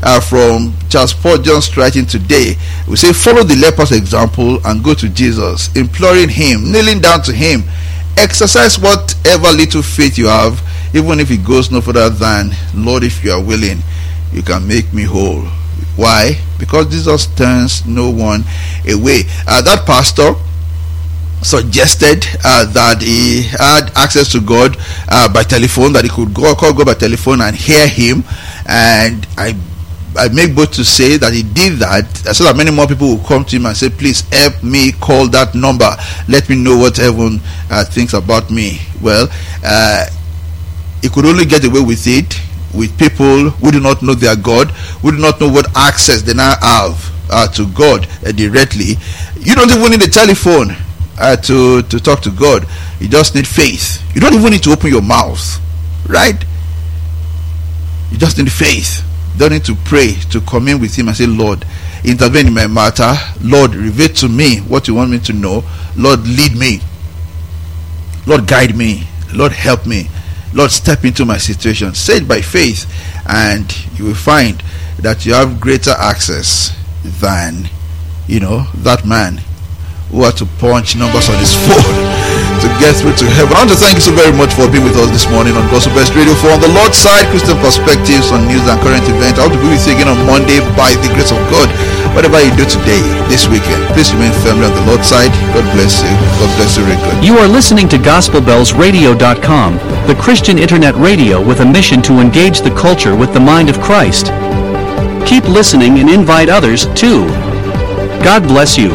from Charles Spurgeon's writing today. We say, follow the leper's example and go to Jesus, imploring him, kneeling down to him. Exercise whatever little faith you have, even if it goes no further than, Lord, if you are willing, you can make me whole. Why? Because Jesus turns no one away. That pastor suggested that he had access to God by telephone, that he could call God by telephone and hear him, and I make bold to say that he did that so that many more people will come to him and say, please help me, call that number, let me know what heaven thinks about me. Well, he could only get away with it with people who do not know their God, who do not know what access they now have to God directly. You don't even need a telephone to talk to God. You just need faith. You don't even need to open your mouth, right? You just need faith. You don't need to pray, to commune with him and say, Lord, intervene in my matter. Lord, reveal to me what you want me to know. Lord, lead me. Lord, guide me. Lord, help me. Lord, step into my situation. Say it by faith, and you will find that you have greater access than, that man who had to punch numbers on his phone to get through to heaven. I want to thank you so very much for being with us this morning on Gospel Best Radio for On the Lord's Side, Christian Perspectives on News and Current Events. I hope to be with you again on Monday by the grace of God. Whatever you do today, this weekend, please remain firmly on the Lord's side. God bless you. God bless you, Rick. You are listening to GospelBellsRadio.com, the Christian internet radio with a mission to engage the culture with the mind of Christ. Keep listening and invite others too. God bless you.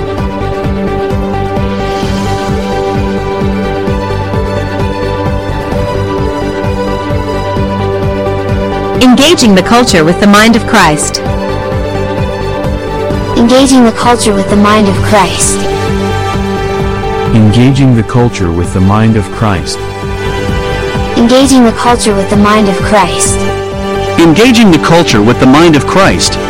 Engaging the culture with the mind of Christ. Engaging the culture with the mind of Christ. Engaging the culture with the mind of Christ. Engaging the culture with the mind of Christ. Engaging the culture with the mind of Christ.